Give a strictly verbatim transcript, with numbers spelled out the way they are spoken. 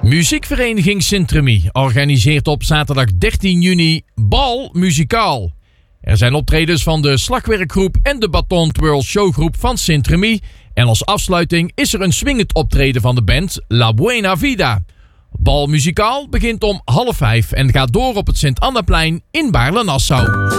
Muziekvereniging Sint-Remy organiseert op zaterdag dertien juni Bal Muzikaal. Er zijn optredens van de Slagwerkgroep en de Baton Twirl Showgroep van Sint-Remy. En als afsluiting is er een swingend optreden van de band La Buena Vida. Bal Muzikaal begint om half vijf en gaat door op het Sint-Annaplein in Baarle-Nassau.